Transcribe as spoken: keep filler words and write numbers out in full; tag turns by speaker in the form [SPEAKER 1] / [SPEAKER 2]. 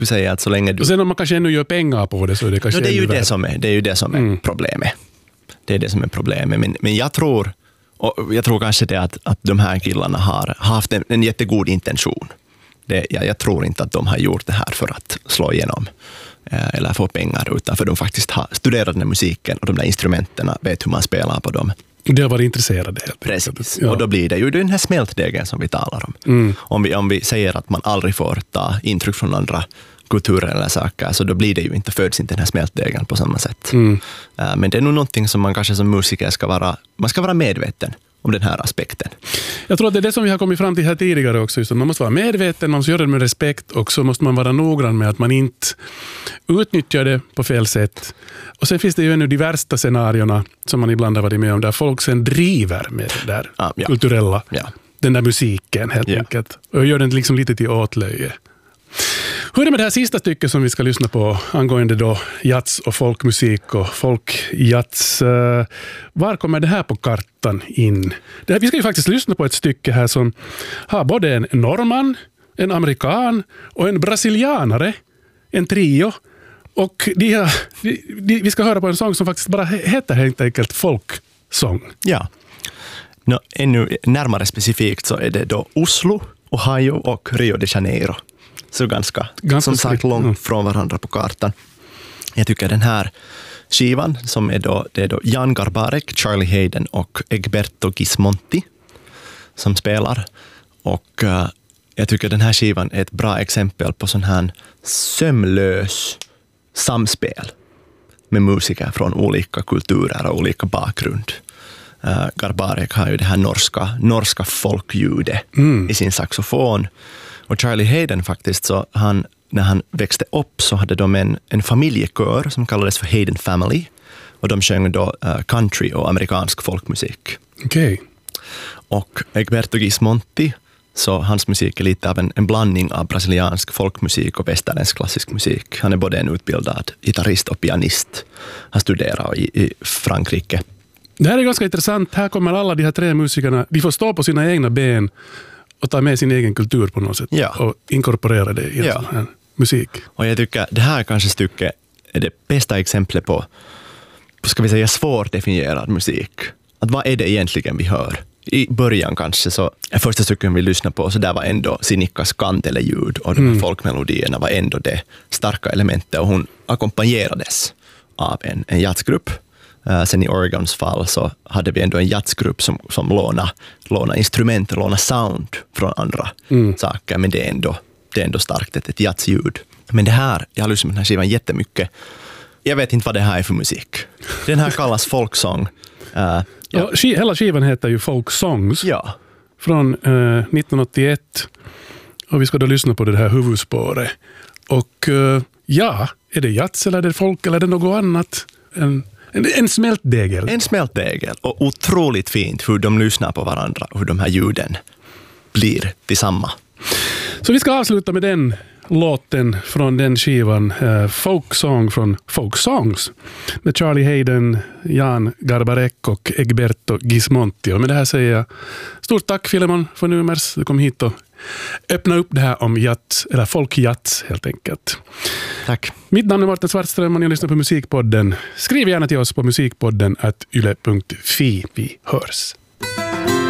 [SPEAKER 1] skulle säga att så länge du...
[SPEAKER 2] Och sen om man kanske ännu gör pengar på det så är det kanske
[SPEAKER 1] no, det är ju
[SPEAKER 2] ännu
[SPEAKER 1] det som är, det är ju det som är mm. problemet. Det är det som är problemet. Men, men jag tror, och jag tror kanske det att, att de här killarna har haft en, en jättegod intention. Det, jag, jag tror inte att de har gjort det här för att slå igenom eh, eller få pengar, utan för att de faktiskt har studerat den här musiken och de där instrumenten, vet hur man spelar på dem.
[SPEAKER 2] Det har varit intresserade helt
[SPEAKER 1] enkelt. Precis, ja. Och då blir det ju den här smältdegen som vi talar om.
[SPEAKER 2] Mm.
[SPEAKER 1] Om, vi, om vi säger att man aldrig får ta intryck från andra kulturer eller saker, så då blir det ju inte, föds inte den här smältdegen på samma sätt.
[SPEAKER 2] Mm.
[SPEAKER 1] Uh, men det är nog någonting som man kanske som musiker ska vara, man ska vara medveten om den här aspekten.
[SPEAKER 2] Jag tror att det är det som vi har kommit fram till här tidigare också. Just att man måste vara medveten, man måste göra det med respekt, och så måste man vara noggrann med att man inte utnyttjar det på fel sätt. Och sen finns det ju ännu de värsta scenarierna som man ibland har varit med om, där folk sen driver med det där
[SPEAKER 1] ah, ja.
[SPEAKER 2] kulturella,
[SPEAKER 1] ja.
[SPEAKER 2] den där musiken helt ja. enkelt. Och gör den liksom lite till åtlöje. Hur är det med det här sista stycket som vi ska lyssna på angående då jazz och folkmusik och folkjazz? Var kommer det här på kartan in? Det här, vi ska ju faktiskt lyssna på ett stycke här som har både en norrman, en amerikan och en brasilianare, en trio. Och de har, de, de, vi ska höra på en sång som faktiskt bara heter helt enkelt folksång.
[SPEAKER 1] Ja, no, ännu närmare specifikt så är det då Oslo, Ohio och Rio de Janeiro. Så ganska, ganska som sagt långt mm. från varandra på kartan. Jag tycker den här skivan som är då, det är då Jan Garbarek, Charlie Hayden och Egberto Gismonti som spelar. Och uh, jag tycker den här skivan är ett bra exempel på sån här sömlös samspel med musiker från olika kulturer och olika bakgrund. Uh, Garbarek har ju det här norska, norska folkljudet mm. i sin saxofon. Och Charlie Hayden faktiskt, så han, när han växte upp så hade de en, en familjekör som kallades för Hayden Family. Och de sjöng då uh, country och amerikansk folkmusik.
[SPEAKER 2] Okej. Okay.
[SPEAKER 1] Och Egberto Gismonti, så hans musik är lite av en, en blandning av brasiliansk folkmusik och västerländsk klassisk musik. Han är både en utbildad gitarrist och pianist. Han studerar i, i Frankrike.
[SPEAKER 2] Det här är ganska intressant. Här kommer alla de här tre musikerna, de får stå på sina egna ben och ta med sin egen kultur på något sätt. Ja. Och inkorporera det i ja. en musik.
[SPEAKER 1] Och jag tycker det här kanske stycket är det bästa exemplet på, på ska vi säga, svårdefinierad musik. Att vad är det egentligen vi hör? I början kanske så, första stycken vi lyssnade på, så där var ändå Sinikkas kanteleljud och de här mm. folkmelodierna var ändå det starka elementet, och hon ackompanjerades av en, en jazzgrupp. Uh, sen i Oregons fall så hade vi ändå en jazzgrupp som, som lånade, lånade instrument och lånade sound från andra mm. saker, men det är ändå, det är ändå starkt ett, ett jazzljud. Men det här, jag har lyssnat på den här skivan jättemycket. Jag vet inte vad det här är för musik. Den här kallas folksång. Uh, ja.
[SPEAKER 2] Och sk- hela skivan heter ju Folk Songs
[SPEAKER 1] ja.
[SPEAKER 2] från uh, nittonhundraåttioett, och vi ska då lyssna på det här huvudspåret. Och uh, ja, är det jazz eller är det folk eller är det något annat? En En, en smältdegel.
[SPEAKER 1] En smältdegel. Och otroligt fint hur de lyssnar på varandra och hur de här ljuden blir tillsamma.
[SPEAKER 2] Så vi ska avsluta med den låten från den skivan. Uh, Folk Song från Folk Songs. Med Charlie Hayden, Jan Garbarek och Egberto Gismonti. Och med det här säger jag stort tack Filemon för Numers. Du kom hit och öppna upp det här om jazz, eller folkjazz helt enkelt.
[SPEAKER 1] Tack.
[SPEAKER 2] Mitt namn är Martin Svartström och ni lyssnar på Musikpodden. Skriv gärna till oss på musikpodden at yle punkt fi. Vi hörs.